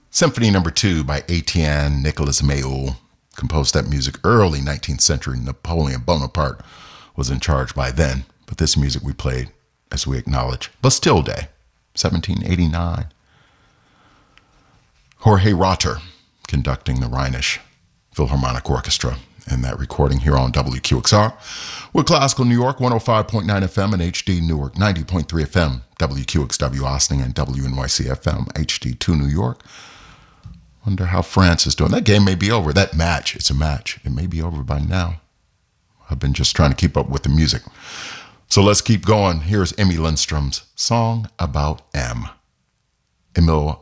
Symphony Number 2 by Etienne Nicolas Maheu composed that music early 19th century. Napoleon Bonaparte was in charge by then, but this music we played, as we acknowledge, Bastille Day, 1789. Jorge Rotter conducting the Rhenish Philharmonic Orchestra in that recording here on WQXR. We're Classical New York, 105.9 FM and HD Newark, 90.3 FM, WQXW Austin and WNYC FM, HD2 New York. Wonder how France is doing. That game may be over. That match, it's a match. It may be over by now. I've been just trying to keep up with the music. So let's keep going. Here's Emmy Lindstrom's Song About M. Emil